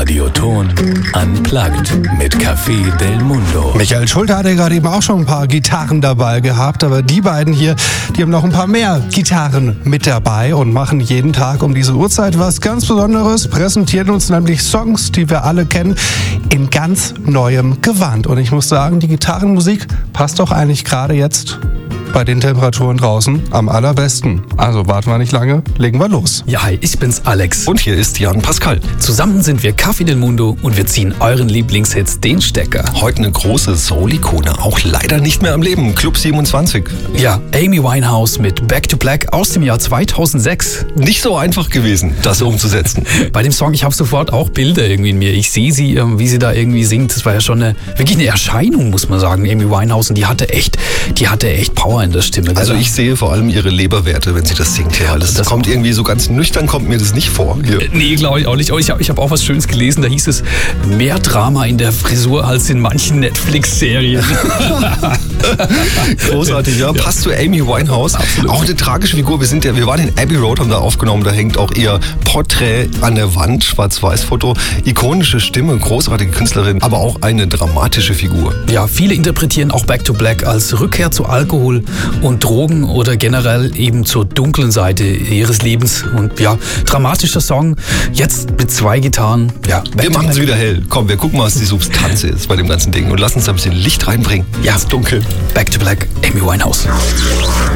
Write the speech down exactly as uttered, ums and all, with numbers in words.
Radioton Unplugged mit Café Del Mundo. Michael Schulte hat ja gerade eben auch schon ein paar Gitarren dabei gehabt, aber die beiden hier, die haben noch ein paar mehr Gitarren mit dabei und machen jeden Tag um diese Uhrzeit was ganz Besonderes, präsentieren uns nämlich Songs, die wir alle kennen, in ganz neuem Gewand. Und ich muss sagen, die Gitarrenmusik passt doch eigentlich gerade jetzt bei den Temperaturen draußen am allerbesten. Also warten wir nicht lange, legen wir los. Ja, hi, ich bin's Alex. Und hier ist Jan Pascal. Zusammen sind wir Café Del Mundo und wir ziehen euren Lieblingshits den Stecker. Heute eine große Soul-Ikone, auch leider nicht mehr am Leben, Club siebenundzwanzig. Ja, Amy Winehouse mit Back to Black aus dem Jahr zweitausendsechs. Nicht so einfach gewesen, das umzusetzen. Bei dem Song, ich habe sofort auch Bilder irgendwie in mir. Ich sehe sie, wie sie da irgendwie singt. Das war ja schon eine, wirklich eine Erscheinung, muss man sagen, Amy Winehouse. Und die hatte echt, die hatte echt Power in der Stimme. Also ich sehe vor allem ihre Leberwerte, wenn sie das singt. Ja, das, das kommt irgendwie so ganz nüchtern, kommt mir das nicht vor. Hier. Nee, glaube ich auch nicht. Ich habe ich hab auch was Schönes gelesen, da hieß es, mehr Drama in der Frisur als in manchen Netflix-Serien. Großartig, ja. Passt zu Amy Winehouse. Absolut. Auch eine tragische Figur. Wir sind ja, wir waren in Abbey Road, haben da aufgenommen, da hängt auch ihr Porträt an der Wand, Schwarz-Weiß-Foto. Ikonische Stimme, großartige Künstlerin, aber auch eine dramatische Figur. Ja, viele interpretieren auch Back to Black als Rückkehr zu Alkohol und Drogen oder generell eben zur dunklen Seite ihres Lebens. Und ja, dramatischer Song, jetzt mit zwei Gitarren. Ja, wir machen es wieder hell. Komm, wir gucken mal, was die Substanz ist bei dem ganzen Ding und lassen uns ein bisschen Licht reinbringen. Ja, ist dunkel. Back to Black, Amy Winehouse.